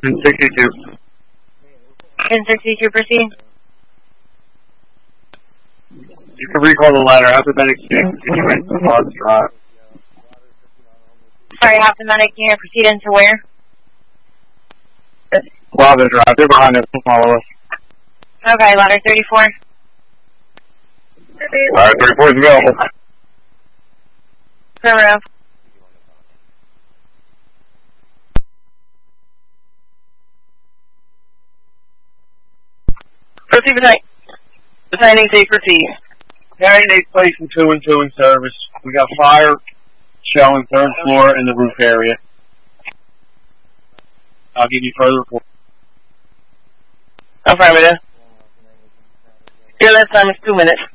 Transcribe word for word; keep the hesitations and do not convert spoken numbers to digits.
ten sixty-two. ten sixty-two, proceed. You can recall the ladder. Half the medic situation to Love's Drive. Sorry, half the medic unit proceed into where? Lava Drive. They're behind us. Follow us. Okay, ladder thirty-four. Ladder thirty-four is available. Affirmative. Proceed with assigning safe proceed. Carrying eight place and two and two in service. We got fire showing third floor in the roof area. I'll give you further report. Affirmative. Your last time is two minutes.